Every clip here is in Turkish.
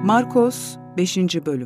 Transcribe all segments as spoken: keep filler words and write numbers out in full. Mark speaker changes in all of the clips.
Speaker 1: Markos beşinci. Bölüm.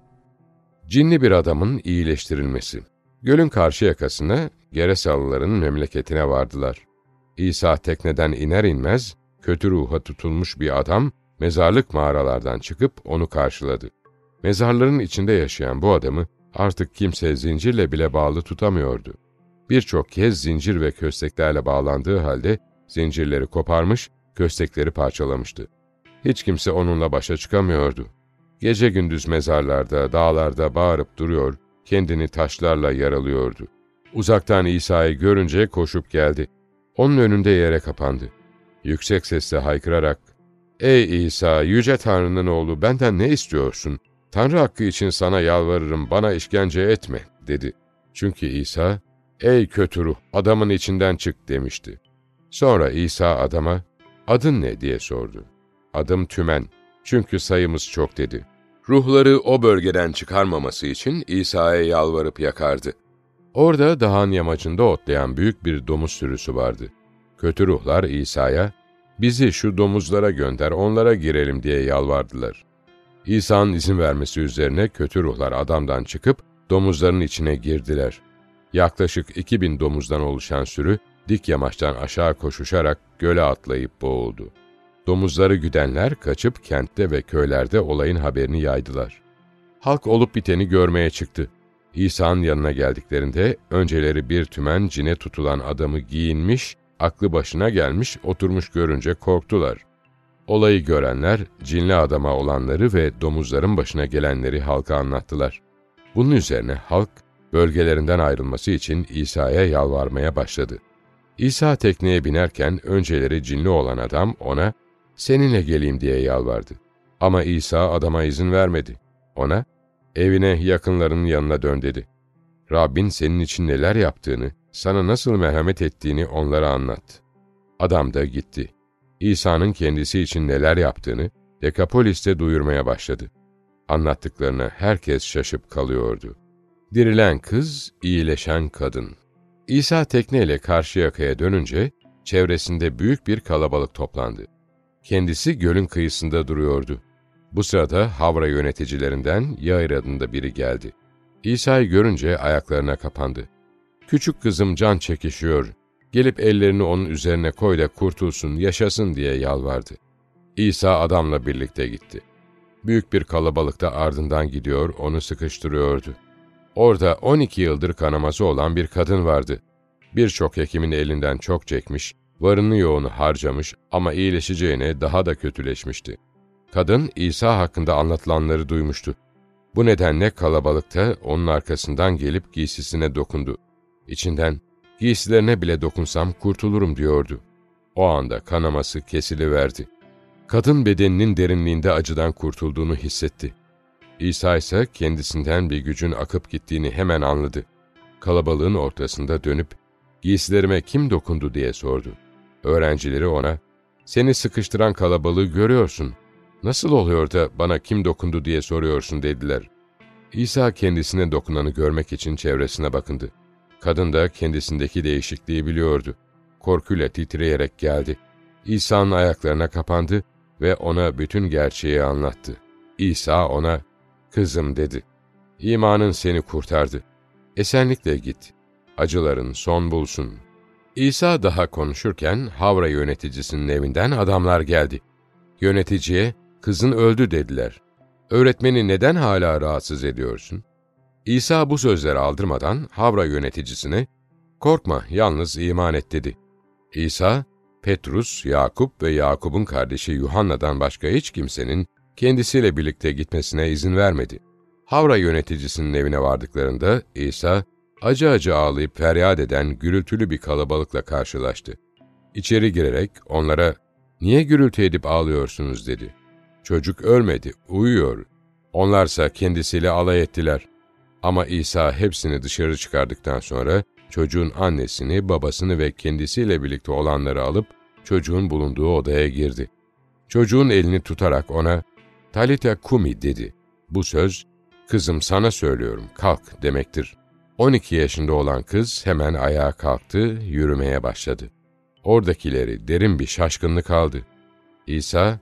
Speaker 2: Cinli bir adamın iyileştirilmesi. Gölün karşı yakasına, Geresalıların memleketine vardılar. İsa tekneden iner inmez, kötü ruha tutulmuş bir adam, mezarlık mağaralardan çıkıp onu karşıladı. Mezarların içinde yaşayan bu adamı artık kimse zincirle bile bağlı tutamıyordu. Birçok kez zincir ve kösteklerle bağlandığı halde zincirleri koparmış, köstekleri parçalamıştı. Hiç kimse onunla başa çıkamıyordu. Gece gündüz mezarlarda, dağlarda bağırıp duruyor, kendini taşlarla yaralıyordu. Uzaktan İsa'yı görünce koşup geldi. Onun önünde yere kapandı. Yüksek sesle haykırarak, ''Ey İsa, Yüce Tanrı'nın oğlu, benden ne istiyorsun? Tanrı hakkı için sana yalvarırım, bana işkence etme.'' dedi. Çünkü İsa, ''Ey kötü ruh, adamın içinden çık.'' demişti. Sonra İsa adama, ''Adın ne?'' diye sordu. ''Adım Tümen, çünkü sayımız çok.'' dedi. Ruhları o bölgeden çıkarmaması için İsa'ya yalvarıp yakardı. Orada dağın yamacında otlayan büyük bir domuz sürüsü vardı. Kötü ruhlar İsa'ya, ''Bizi şu domuzlara gönder, onlara girelim.'' diye yalvardılar. İsa'nın izin vermesi üzerine kötü ruhlar adamdan çıkıp domuzların içine girdiler. Yaklaşık iki bin domuzdan oluşan sürü, dik yamaçtan aşağı koşuşarak göle atlayıp boğuldu. Domuzları güdenler kaçıp kentte ve köylerde olayın haberini yaydılar. Halk olup biteni görmeye çıktı. İsa'nın yanına geldiklerinde önceleri bir tümen cine tutulan adamı giyinmiş, aklı başına gelmiş, oturmuş görünce korktular. Olayı görenler cinli adama olanları ve domuzların başına gelenleri halka anlattılar. Bunun üzerine halk bölgelerinden ayrılması için İsa'ya yalvarmaya başladı. İsa tekneye binerken önceleri cinli olan adam ona, ''Seninle geleyim.'' diye yalvardı. Ama İsa adama izin vermedi. Ona, ''Evine, yakınlarının yanına dön.'' dedi. ''Rabbin senin için neler yaptığını, sana nasıl merhamet ettiğini onlara anlat.'' Adam da gitti. İsa'nın kendisi için neler yaptığını Dekapolis'te duyurmaya başladı. Anlattıklarına herkes şaşıp kalıyordu. Dirilen kız, iyileşen kadın. İsa tekneyle karşı yakaya dönünce, çevresinde büyük bir kalabalık toplandı. Kendisi gölün kıyısında duruyordu. Bu sırada Havra yöneticilerinden Yair adında biri geldi. İsa'yı görünce ayaklarına kapandı. ''Küçük kızım can çekişiyor, gelip ellerini onun üzerine koy da kurtulsun, yaşasın.'' diye yalvardı. İsa adamla birlikte gitti. Büyük bir kalabalık da ardından gidiyor, onu sıkıştırıyordu. Orada on iki yıldır kanaması olan bir kadın vardı. Birçok hekimin elinden çok çekmiş, varını yoğunu harcamış ama iyileşeceğine daha da kötüleşmişti. Kadın, İsa hakkında anlatılanları duymuştu. Bu nedenle kalabalıkta onun arkasından gelip giysisine dokundu. İçinden, ''Giysilerine bile dokunsam kurtulurum.'' diyordu. O anda kanaması kesiliverdi. Kadın bedeninin derinliğinde acıdan kurtulduğunu hissetti. İsa ise kendisinden bir gücün akıp gittiğini hemen anladı. Kalabalığın ortasında dönüp, ''Giysilerime kim dokundu?'' diye sordu. Öğrencileri ona, ''Seni sıkıştıran kalabalığı görüyorsun. Nasıl oluyor da bana kim dokundu diye soruyorsun?'' dediler. İsa kendisine dokunanı görmek için çevresine bakındı. Kadın da kendisindeki değişikliği biliyordu. Korkuyla titreyerek geldi. İsa'nın ayaklarına kapandı ve ona bütün gerçeği anlattı. İsa ona, ''Kızım.'' dedi. ''İmanın seni kurtardı. Esenlikle git. Acıların son bulsun.'' İsa daha konuşurken Havra yöneticisinin evinden adamlar geldi. Yöneticiye, ''Kızın öldü.'' dediler. ''Öğretmeni neden hala rahatsız ediyorsun?'' İsa bu sözleri aldırmadan Havra yöneticisine, ''Korkma, yalnız iman et.'' dedi. İsa, Petrus, Yakup ve Yakup'un kardeşi Yuhanna'dan başka hiç kimsenin kendisiyle birlikte gitmesine izin vermedi. Havra yöneticisinin evine vardıklarında İsa, acı acı ağlayıp feryat eden gürültülü bir kalabalıkla karşılaştı. İçeri girerek onlara, ''Niye gürültü edip ağlıyorsunuz?'' dedi. ''Çocuk ölmedi, uyuyor.'' Onlarsa kendisiyle alay ettiler. Ama İsa hepsini dışarı çıkardıktan sonra çocuğun annesini, babasını ve kendisiyle birlikte olanları alıp çocuğun bulunduğu odaya girdi. Çocuğun elini tutarak ona, ''Talita kumi.'' dedi. Bu söz, ''Kızım sana söylüyorum, kalk.'' demektir. on iki yaşında olan kız hemen ayağa kalktı, yürümeye başladı. Oradakileri derin bir şaşkınlık aldı. İsa,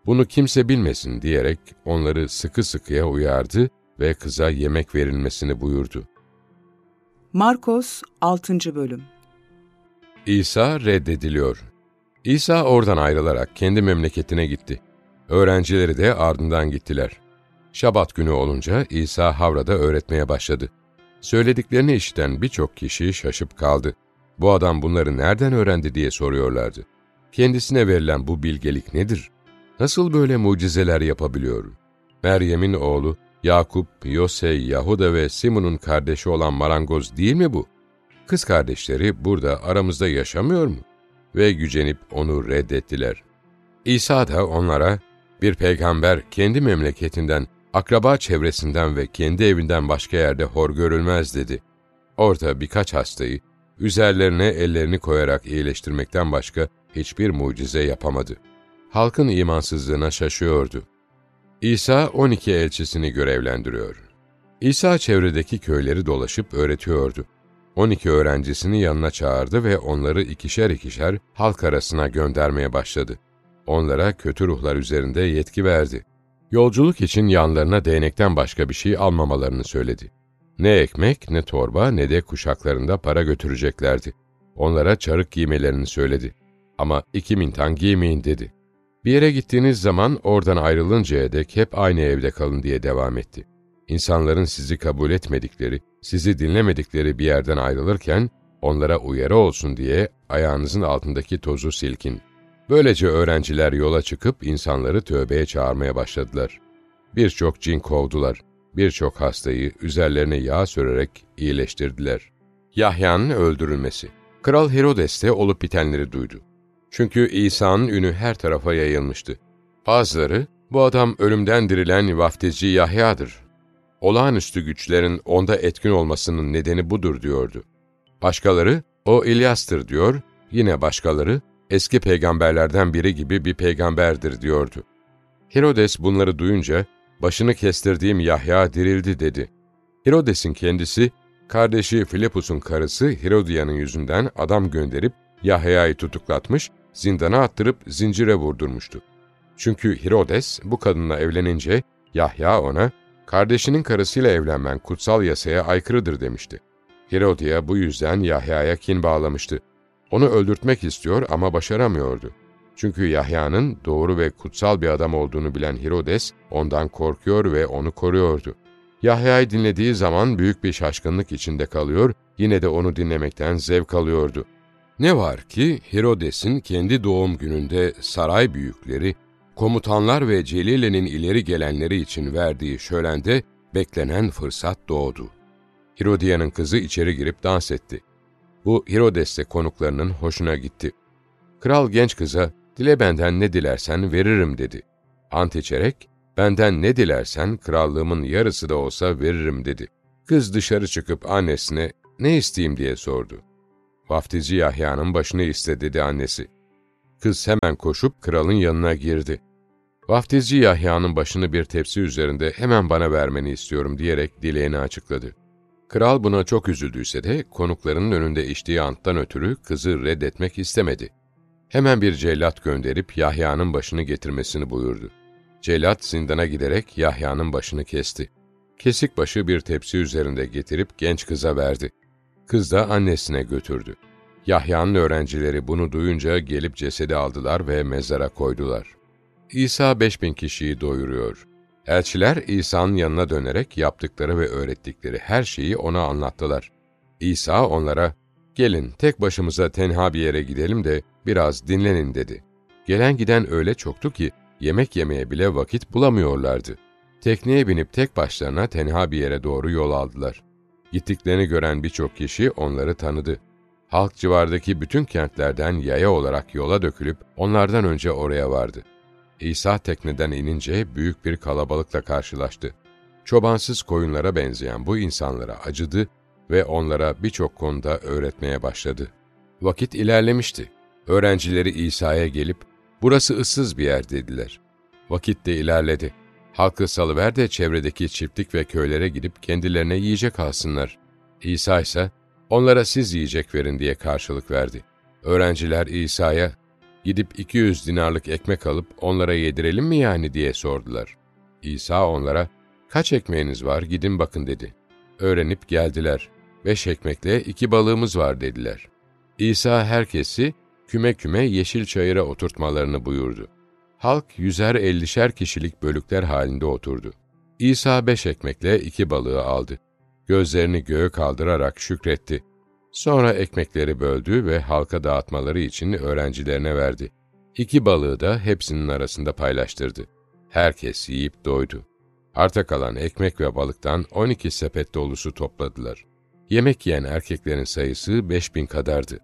Speaker 2: Bunu kimse bilmesin diyerek onları sıkı sıkıya uyardı ve kıza yemek verilmesini buyurdu.
Speaker 1: Markos altıncı bölüm.
Speaker 2: İsa reddediliyor. İsa oradan ayrılarak kendi memleketine gitti. Öğrencileri de ardından gittiler. Şabat günü olunca İsa Havra'da öğretmeye başladı. Söylediklerini işiten birçok kişi şaşıp kaldı. Bu adam bunları nereden öğrendi diye soruyorlardı. Kendisine verilen bu bilgelik nedir? Nasıl böyle mucizeler yapabiliyor? Meryem'in oğlu, Yakup, Yosey, Yahuda ve Simon'un kardeşi olan marangoz değil mi bu? Kız kardeşleri burada aramızda yaşamıyor mu? Ve gücenip onu reddettiler. İsa da onlara, bir peygamber kendi memleketinden, akraba çevresinden ve kendi evinden başka yerde hor görülmez dedi. Orada birkaç hastayı, üzerlerine ellerini koyarak iyileştirmekten başka hiçbir mucize yapamadı. Halkın imansızlığına şaşıyordu. İsa on iki elçisini görevlendiriyor. İsa çevredeki köyleri dolaşıp öğretiyordu. on iki öğrencisini yanına çağırdı ve onları ikişer ikişer halk arasına göndermeye başladı. Onlara kötü ruhlar üzerinde yetki verdi. Yolculuk için yanlarına değnekten başka bir şey almamalarını söyledi. Ne ekmek, ne torba, ne de kuşaklarında para götüreceklerdi. Onlara çarık giymelerini söyledi. Ama iki mintan giymeyin dedi. Bir yere gittiğiniz zaman oradan ayrılıncaya dek hep aynı evde kalın diye devam etti. İnsanların sizi kabul etmedikleri, sizi dinlemedikleri bir yerden ayrılırken, onlara uyarı olsun diye ayağınızın altındaki tozu silkin. Böylece öğrenciler yola çıkıp insanları tövbeye çağırmaya başladılar. Birçok cin kovdular, birçok hastayı üzerlerine yağ sürerek iyileştirdiler. Yahya'nın öldürülmesi. Kral Herodes de olup bitenleri duydu. Çünkü İsa'nın ünü her tarafa yayılmıştı. Bazıları, bu adam ölümden dirilen vaftizci Yahya'dır. Olağanüstü güçlerin onda etkin olmasının nedeni budur diyordu. Başkaları, o İlyas'tır diyor, yine başkaları, eski peygamberlerden biri gibi bir peygamberdir diyordu. Herodes bunları duyunca, başını kestirdiğim Yahya dirildi dedi. Herodes'in kendisi, kardeşi Filipus'un karısı Herodiya'nın yüzünden adam gönderip Yahya'yı tutuklatmış, zindana attırıp zincire vurdurmuştu. Çünkü Herodes bu kadınla evlenince Yahya ona, kardeşinin karısıyla evlenmen kutsal yasaya aykırıdır demişti. Herodiya bu yüzden Yahya'ya kin bağlamıştı. Onu öldürtmek istiyor ama başaramıyordu. Çünkü Yahya'nın doğru ve kutsal bir adam olduğunu bilen Herodes ondan korkuyor ve onu koruyordu. Yahya'yı dinlediği zaman büyük bir şaşkınlık içinde kalıyor, yine de onu dinlemekten zevk alıyordu. Ne var ki Herodes'in kendi doğum gününde saray büyükleri, komutanlar ve Celile'nin ileri gelenleri için verdiği şölende beklenen fırsat doğdu. Herodiya'nın kızı içeri girip dans etti. Bu Herodes'le konuklarının hoşuna gitti. Kral genç kıza, "Dile benden ne dilersen veririm." dedi. Ant içerek, "Benden ne dilersen krallığımın yarısı da olsa veririm." dedi. Kız dışarı çıkıp annesine, "Ne isteyeyim?" diye sordu. "Vaftizci Yahya'nın başını iste." dedi annesi. Kız hemen koşup kralın yanına girdi. "Vaftizci Yahya'nın başını bir tepsi üzerinde hemen bana vermeni istiyorum." diyerek dileğini açıkladı. Kral buna çok üzüldüyse de konuklarının önünde içtiği anttan ötürü kızı reddetmek istemedi. Hemen bir cellat gönderip Yahya'nın başını getirmesini buyurdu. Cellat zindana giderek Yahya'nın başını kesti. Kesik başı bir tepsi üzerinde getirip genç kıza verdi. Kız da annesine götürdü. Yahya'nın öğrencileri bunu duyunca gelip cesedi aldılar ve mezara koydular. İsa beş bin kişiyi doyuruyor. Elçiler İsa'nın yanına dönerek yaptıkları ve öğrettikleri her şeyi ona anlattılar. İsa onlara, "Gelin tek başımıza tenha bir yere gidelim de biraz dinlenin." dedi. Gelen giden öyle çoktu ki yemek yemeye bile vakit bulamıyorlardı. Tekneye binip tek başlarına tenha bir yere doğru yol aldılar. Gittiklerini gören birçok kişi onları tanıdı. Halk civardaki bütün kentlerden yaya olarak yola dökülüp onlardan önce oraya vardı. İsa tekneden inince büyük bir kalabalıkla karşılaştı. Çobansız koyunlara benzeyen bu insanlara acıdı ve onlara birçok konuda öğretmeye başladı. Vakit ilerlemişti. Öğrencileri İsa'ya gelip, "Burası ıssız bir yer." dediler. Vakit de ilerledi. "Halkı salıver de çevredeki çiftlik ve köylere gidip kendilerine yiyecek alsınlar." İsa ise, "Onlara siz yiyecek verin." diye karşılık verdi. Öğrenciler İsa'ya, Gidip iki yüz dinarlık ekmek alıp onlara yedirelim mi yani diye sordular. İsa onlara, kaç ekmeğiniz var gidin bakın dedi. Öğrenip geldiler. Beş ekmekle iki balığımız var dediler. İsa herkesi küme küme yeşil çayıra oturtmalarını buyurdu. Halk yüzer ellişer kişilik bölükler halinde oturdu. İsa beş ekmekle iki balığı aldı. Gözlerini göğe kaldırarak şükretti. Sonra ekmekleri böldü ve halka dağıtmaları için öğrencilerine verdi. İki balığı da hepsinin arasında paylaştırdı. Herkes yiyip doydu. Arta kalan ekmek ve balıktan on iki sepet dolusu topladılar. Yemek yiyen erkeklerin sayısı beş bin kadardı.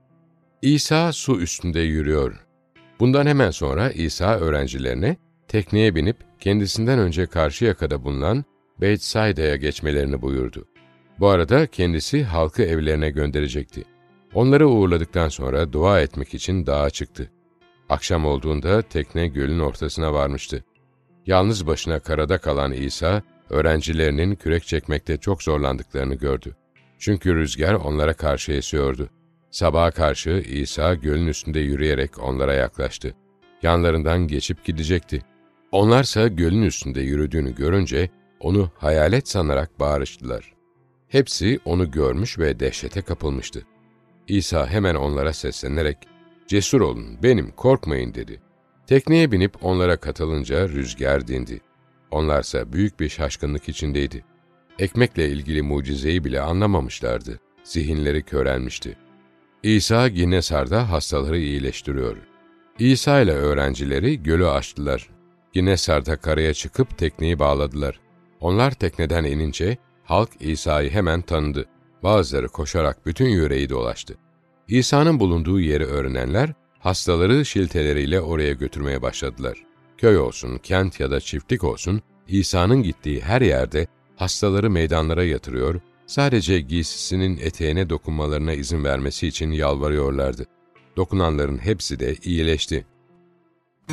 Speaker 2: İsa su üstünde yürüyor. Bundan hemen sonra İsa öğrencilerine tekneye binip kendisinden önce Karşıyaka'da bulunan Beytsaida'ya geçmelerini buyurdu. Bu arada kendisi halkı evlerine gönderecekti. Onları uğurladıktan sonra dua etmek için dağa çıktı. Akşam olduğunda tekne gölün ortasına varmıştı. Yalnız başına karada kalan İsa, öğrencilerinin kürek çekmekte çok zorlandıklarını gördü. Çünkü rüzgar onlara karşı esiyordu. Sabaha karşı İsa gölün üstünde yürüyerek onlara yaklaştı. Yanlarından geçip gidecekti. Onlarsa gölün üstünde yürüdüğünü görünce onu hayalet sanarak bağırıştılar. Hepsi onu görmüş ve dehşete kapılmıştı. İsa hemen onlara seslenerek, "Cesur olun, benim, korkmayın." dedi. Tekneye binip onlara katılınca rüzgar dindi. Onlarsa büyük bir şaşkınlık içindeydi. Ekmekle ilgili mucizeyi bile anlamamışlardı. Zihinleri körelmişti. İsa Ginnesar'da hastaları iyileştiriyor. İsa ile öğrencileri gölü aştılar. Ginnesar'da karaya çıkıp tekneyi bağladılar. Onlar tekneden inince halk İsa'yı hemen tanıdı. Bazıları koşarak bütün yöreyi dolaştı. İsa'nın bulunduğu yeri öğrenenler, hastaları şilteleriyle oraya götürmeye başladılar. Köy olsun, kent ya da çiftlik olsun, İsa'nın gittiği her yerde hastaları meydanlara yatırıyor, sadece giysisinin eteğine dokunmalarına izin vermesi için yalvarıyorlardı. Dokunanların hepsi de iyileşti.